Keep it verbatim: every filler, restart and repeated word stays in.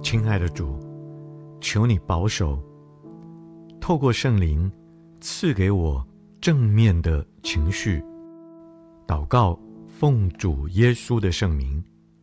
亲爱的主，求你保守，透过圣灵赐给我正面的情绪。祷告，奉主耶稣的圣名，